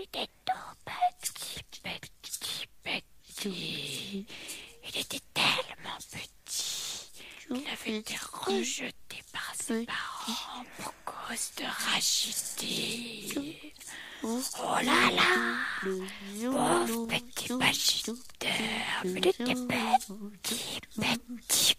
était tout petit. Il était tellement petit qu'il avait été rejeté par ses parents pour cause de rachidie. Oh là là, pauvre petit pachideur, il était petit.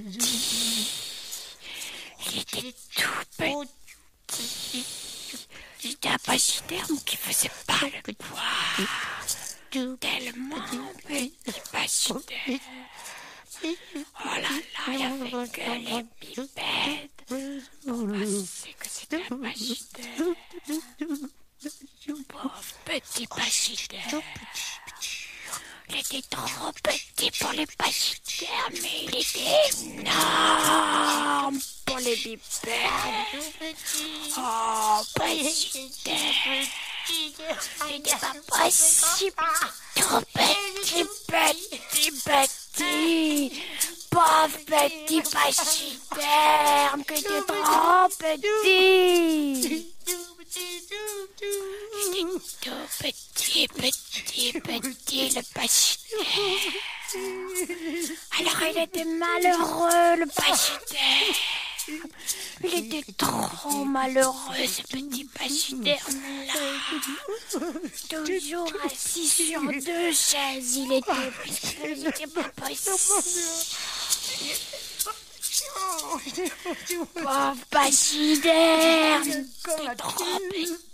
Il était tout petit. C'était un pachyderme qui faisait pas le poids. Tellement petit pachyderme. Oh là là, il n'y avait que les pipèdes pour penser que c'était un pachyderme. Pauvre petit pachyderme. Il était trop petit pour les pachydermes, mais il était énorme pour les bipèdes. Oh, pachyderme. Il n'était pas possible. Trop petit. Pauvre petit pachyderme, que t'es trop petit. Il est tout petit, le pachyderme. Alors il était malheureux, le pachyderme. Il était trop malheureux, ce petit pachyderme-là. Toujours assis sur deux chaises, il était pas possible. Pauvre pachyderme, t'es trop petit.